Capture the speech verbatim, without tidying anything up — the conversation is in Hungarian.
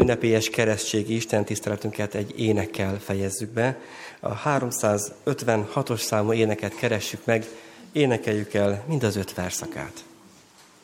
ünnepélyes keresztségi istentiszteletünket egy énekkel fejezzük be. A háromszázötvenhatos számú éneket keressük meg, énekeljük el mind az öt verszakát.